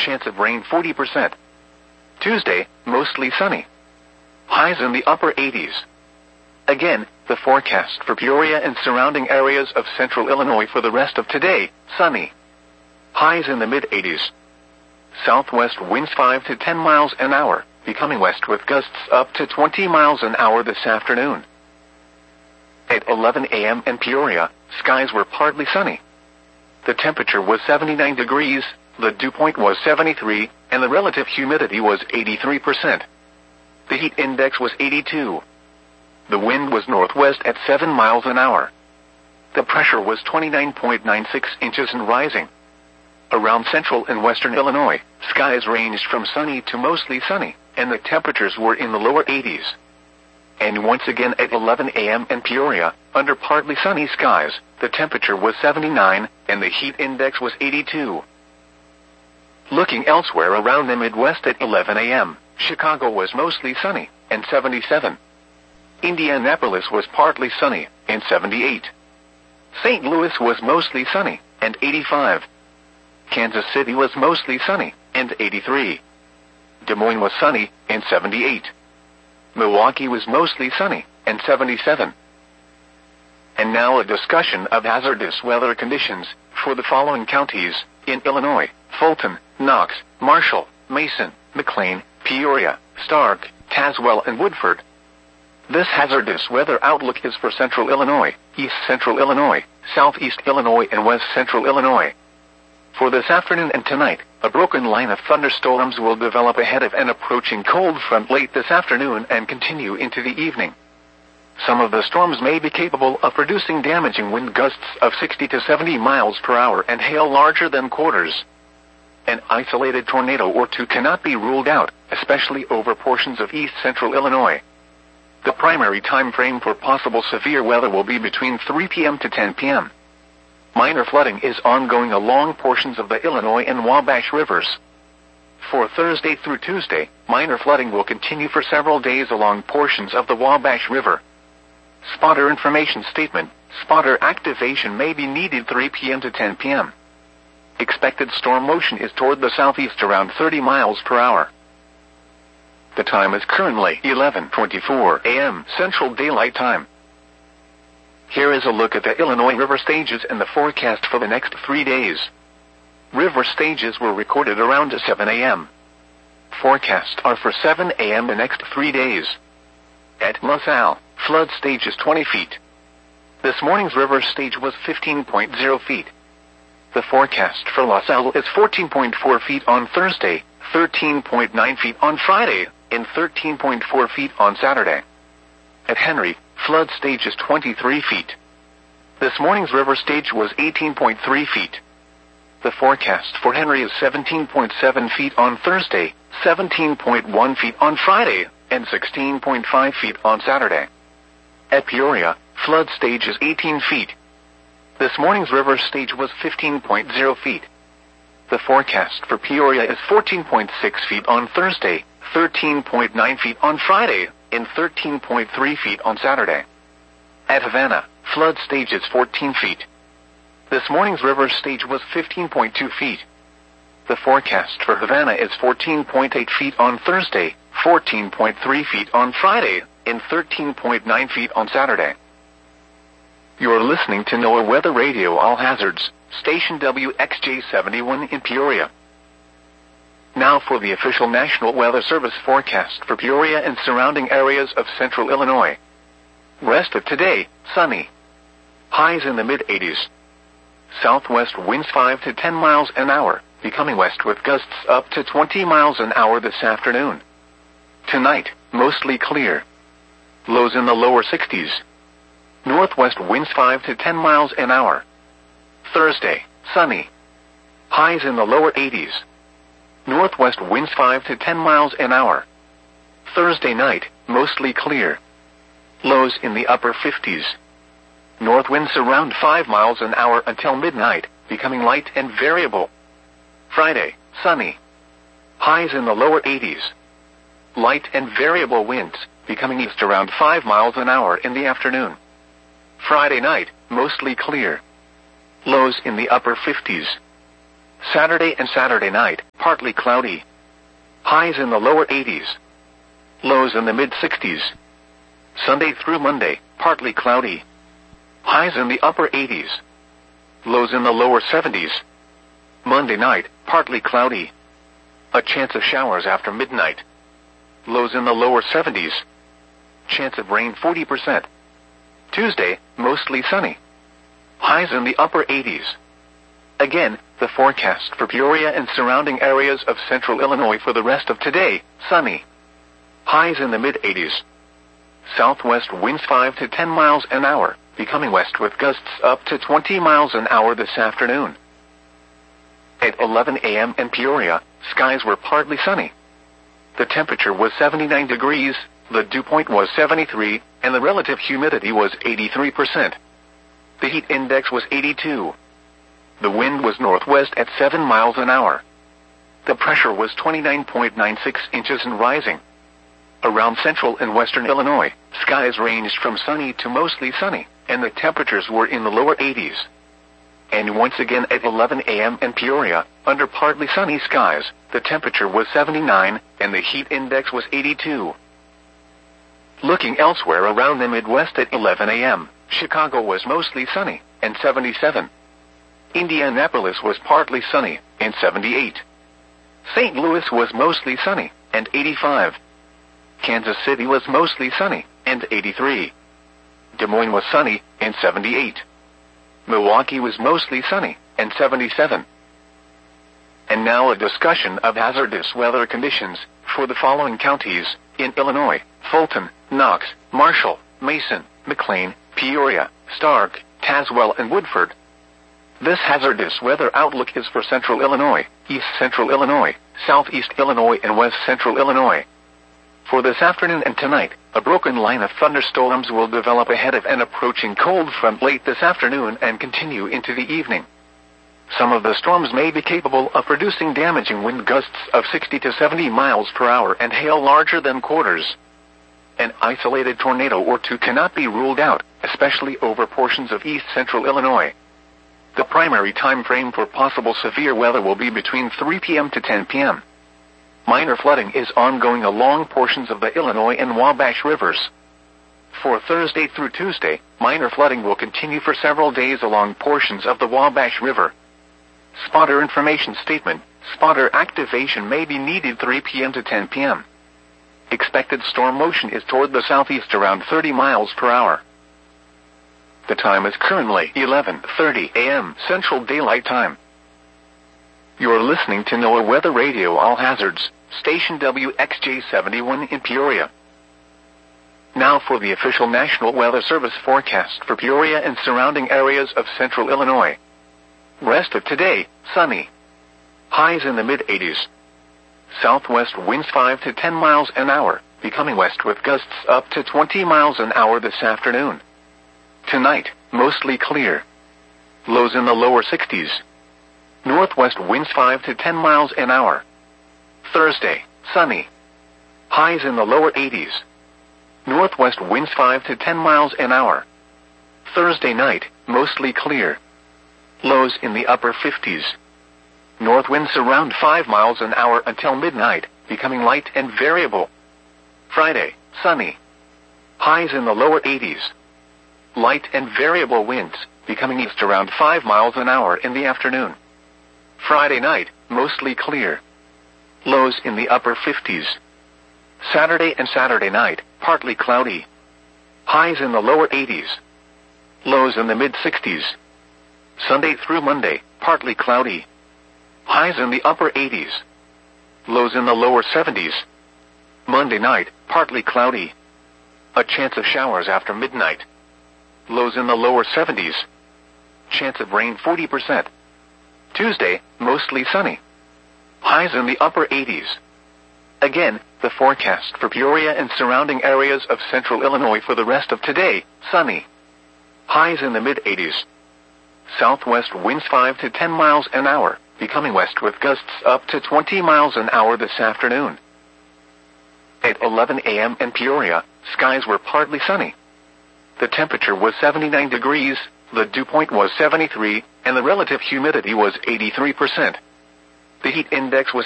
chance of rain 40%. Tuesday, mostly sunny. Highs in the upper 80s. Again, the forecast for Peoria and surrounding areas of central Illinois for the rest of today, sunny. Highs in the mid-80s. Southwest winds 5 to 10 miles an hour, becoming west with gusts up to 20 miles an hour this afternoon. At 11 a.m. in Peoria, skies were partly sunny. The temperature was 79 degrees, the dew point was 73, and the relative humidity was 83%. The heat index was 82. The wind was northwest at 7 miles an hour. The pressure was 29.96 inches and rising. Around central and western Illinois, skies ranged from sunny to mostly sunny, and the temperatures were in the lower 80s. And once again at 11 a.m. in Peoria, under partly sunny skies, the temperature was 79, and the heat index was 82. Looking elsewhere around the Midwest at 11 a.m., Chicago was mostly sunny, and 77. Indianapolis was partly sunny, and 78. St. Louis was mostly sunny, and 85. Kansas City was mostly sunny, and 83. Des Moines was sunny, and 78. Milwaukee was mostly sunny, and 77. And now a discussion of hazardous weather conditions for the following counties in Illinois: Fulton, Knox, Marshall, Mason, McLean, Peoria, Stark, Tazewell, and Woodford. This hazardous weather outlook is for central Illinois, east central Illinois, southeast Illinois, and west central Illinois. For this afternoon and tonight, a broken line of thunderstorms will develop ahead of an approaching cold front late this afternoon and continue into the evening. Some of the storms may be capable of producing damaging wind gusts of 60 to 70 miles per hour and hail larger than quarters. An isolated tornado or two cannot be ruled out, especially over portions of east central Illinois. The primary time frame for possible severe weather will be between 3 p.m. to 10 p.m. Minor flooding is ongoing along portions of the Illinois and Wabash rivers. For Thursday through Tuesday, minor flooding will continue for several days along portions of the Wabash River. Spotter information statement: spotter activation may be needed 3 p.m. to 10 p.m. Expected storm motion is toward the southeast around 30 miles per hour. The time is currently 11:24 a.m. Central Daylight Time. Here is a look at the Illinois river stages and the forecast for the next 3 days. River stages were recorded around 7 a.m. Forecasts are for 7 a.m. the next 3 days. At LaSalle, flood stage is 20 feet. This morning's river stage was 15.0 feet. The forecast for LaSalle is 14.4 feet on Thursday, 13.9 feet on Friday, and 13.4 feet on Saturday. At Henry, flood stage is 23 feet. This morning's river stage was 18.3 feet. The forecast for Henry is 17.7 feet on Thursday, 17.1 feet on Friday, and 16.5 feet on Saturday. At Peoria, flood stage is 18 feet. This morning's river stage was 15.0 feet. The forecast for Peoria is 14.6 feet on Thursday, 13.9 feet on Friday, and 13.3 feet on Saturday. At Havana, flood stage is 14 feet. This morning's river stage was 15.2 feet. The forecast for Havana is 14.8 feet on Thursday, 14.3 feet on Friday, and 13.9 feet on Saturday. You're listening to NOAA Weather Radio All Hazards, station WXJ71 in Peoria. Now for the official National Weather Service forecast for Peoria and surrounding areas of central Illinois. Rest of today, sunny. Highs in the mid-80s. Southwest winds 5 to 10 miles an hour, becoming west with gusts up to 20 miles an hour this afternoon. Tonight, mostly clear. Lows in the lower 60s. Northwest winds 5 to 10 miles an hour. Thursday, sunny. Highs in the lower 80s. Northwest winds 5 to 10 miles an hour. Thursday night, mostly clear. Lows in the upper 50s. North winds around 5 miles an hour until midnight, becoming light and variable. Friday, sunny. Highs in the lower 80s. Light and variable winds, becoming east around 5 miles an hour in the afternoon. Friday night, mostly clear. Lows in the upper 50s. Saturday and Saturday night, partly cloudy. Highs in the lower 80s. Lows in the mid-60s. Sunday through Monday, partly cloudy. Highs in the upper 80s. Lows in the lower 70s. Monday night, partly cloudy. A chance of showers after midnight. Lows in the lower 70s. Chance of rain 40%. Tuesday, mostly sunny. Highs in the upper 80s. Again, the forecast for Peoria and surrounding areas of central Illinois for the rest of today, sunny. Highs in the mid-80s. Southwest winds 5 to 10 miles an hour, becoming west with gusts up to 20 miles an hour this afternoon. At 11 a.m. in Peoria, skies were partly sunny. The temperature was 79 degrees, the dew point was 73, and the relative humidity was 83%. The heat index was 82. The wind was northwest at 7 miles an hour. The pressure was 29.96 inches and rising. Around central and western Illinois, skies ranged from sunny to mostly sunny, and the temperatures were in the lower 80s. And once again at 11 a.m. in Peoria, under partly sunny skies, the temperature was 79, and the heat index was 82. Looking elsewhere around the Midwest at 11 a.m., Chicago was mostly sunny, and 77. Indianapolis was partly sunny, and 78. St. Louis was mostly sunny, and 85. Kansas City was mostly sunny, and 83. Des Moines was sunny, and 78. Milwaukee was mostly sunny, and 77. And now a discussion of hazardous weather conditions for the following counties in Illinois: Fulton, Knox, Marshall, Mason, McLean, Peoria, Stark, Tazewell, and Woodford. This hazardous weather outlook is for central Illinois, east central Illinois, southeast Illinois, and west central Illinois. For this afternoon and tonight, a broken line of thunderstorms will develop ahead of an approaching cold front late this afternoon and continue into the evening. Some of the storms may be capable of producing damaging wind gusts of 60 to 70 miles per hour and hail larger than quarters. An isolated tornado or two cannot be ruled out, especially over portions of east central Illinois. The primary time frame for possible severe weather will be between 3 p.m. to 10 p.m. Minor flooding is ongoing along portions of the Illinois and Wabash rivers. For Thursday through Tuesday, minor flooding will continue for several days along portions of the Wabash River. Spotter information statement: spotter activation may be needed 3 p.m. to 10 p.m. Expected storm motion is toward the southeast around 30 miles per hour. The time is currently 11:30 a.m. Central Daylight Time. You're listening to NOAA Weather Radio All Hazards, station WXJ71 in Peoria. Now for the official National Weather Service forecast for Peoria and surrounding areas of central Illinois. Rest of today, sunny. Highs in the mid-80s. Southwest winds 5 to 10 miles an hour, becoming west with gusts up to 20 miles an hour this afternoon. Tonight, mostly clear. Lows in the lower 60s. Northwest winds 5 to 10 miles an hour. Thursday, sunny. Highs in the lower 80s. Northwest winds 5 to 10 miles an hour. Thursday night, mostly clear. Lows in the upper 50s. North winds around 5 miles an hour until midnight, becoming light and variable. Friday, sunny. Highs in the lower 80s. Light and variable winds, becoming east around 5 miles an hour in the afternoon. Friday night, mostly clear. Lows in the upper 50s. Saturday and Saturday night, partly cloudy. Highs in the lower 80s. Lows in the mid-60s. Sunday through Monday, partly cloudy. Highs in the upper 80s. Lows in the lower 70s. Monday night, partly cloudy. A chance of showers after midnight. Lows in the lower 70s. Chance of rain 40%. Tuesday, mostly sunny. Highs in the upper 80s. Again, the forecast for Peoria and surrounding areas of central Illinois for the rest of today, sunny. Highs in the mid-80s. Southwest winds 5 to 10 miles an hour, becoming west with gusts up to 20 miles an hour this afternoon. At 11 a.m. in Peoria, skies were partly sunny. The temperature was 79 degrees, the dew point was 73, and the relative humidity was 83%. The heat index was